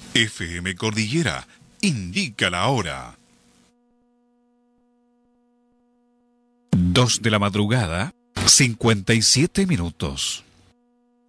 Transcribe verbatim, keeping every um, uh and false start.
F M Cordillera indica la hora. Dos de la madrugada, cincuenta y siete minutos.